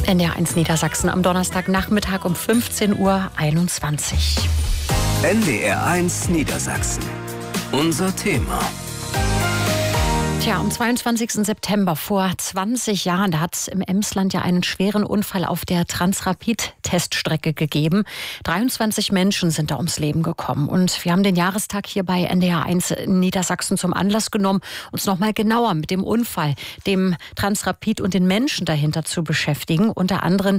NDR1 Niedersachsen am Donnerstagnachmittag um 15:21 Uhr. NDR1 Niedersachsen. Unser Thema. Tja, am 22. September vor 20 Jahren, da hat es im Emsland ja einen schweren Unfall auf der Transrapid-Teststrecke gegeben. 23 Menschen sind da ums Leben gekommen. Und wir haben den Jahrestag hier bei NDR1 in Niedersachsen zum Anlass genommen, uns noch mal genauer mit dem Unfall, dem Transrapid und den Menschen dahinter zu beschäftigen. Unter anderem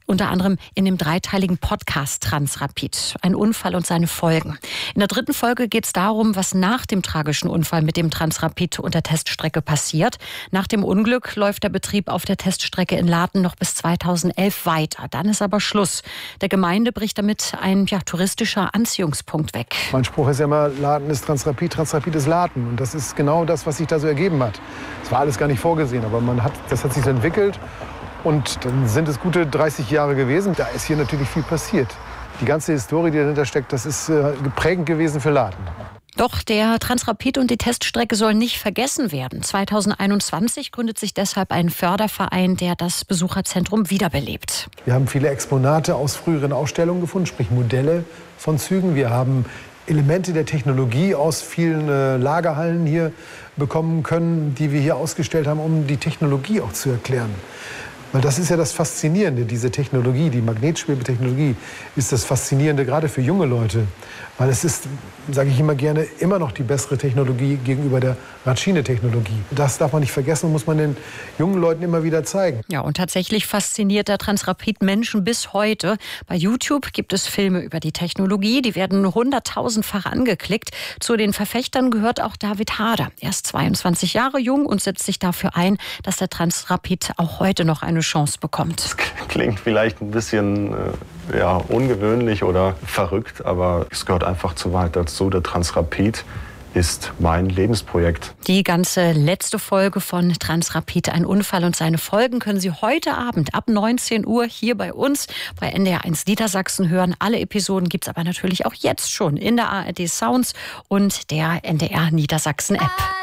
in dem dreiteiligen Podcast Transrapid. Ein Unfall und seine Folgen. In der dritten Folge geht es darum, was nach dem tragischen Unfall mit dem Transrapid und der Teststrecke passiert. Nach dem Unglück läuft der Betrieb auf der Teststrecke in Laden noch bis 2011 weiter. Dann ist aber Schluss. Der Gemeinde bricht damit ein touristischer Anziehungspunkt weg. Mein Spruch ist ja immer, Laden ist Transrapid, Transrapid ist Laden. Und das ist genau das, was sich da so ergeben hat. Das war alles gar nicht vorgesehen, aber das hat sich entwickelt. Und dann sind es gute 30 Jahre gewesen. Da ist hier natürlich viel passiert. Die ganze Historie, die dahinter steckt, das ist geprägend gewesen für Laden. Doch der Transrapid und die Teststrecke sollen nicht vergessen werden. 2021 gründet sich deshalb ein Förderverein, der das Besucherzentrum wiederbelebt. Wir haben viele Exponate aus früheren Ausstellungen gefunden, sprich Modelle von Zügen. Wir haben Elemente der Technologie aus vielen Lagerhallen hier bekommen können, die wir hier ausgestellt haben, um die Technologie auch zu erklären. Weil das ist ja das Faszinierende, diese Technologie, die Magnetschwebetechnologie ist das Faszinierende, gerade für junge Leute. Weil es ist, sage ich immer gerne, immer noch die bessere Technologie gegenüber der Radschiene-Technologie. Das darf man nicht vergessen und muss man den jungen Leuten immer wieder zeigen. Ja, und tatsächlich fasziniert der Transrapid Menschen bis heute. Bei YouTube gibt es Filme über die Technologie, die werden 100.000-fach angeklickt. Zu den Verfechtern gehört auch David Hader. Er ist 22 Jahre jung und setzt sich dafür ein, dass der Transrapid auch heute noch eine Chance bekommt. Das klingt vielleicht ein bisschen ungewöhnlich oder verrückt, aber es gehört einfach zu weit dazu. Der Transrapid ist mein Lebensprojekt. Die ganze letzte Folge von Transrapid, ein Unfall und seine Folgen, können Sie heute Abend ab 19 Uhr hier bei uns bei NDR1 Niedersachsen hören. Alle Episoden gibt es aber natürlich auch jetzt schon in der ARD Sounds und der NDR Niedersachsen App.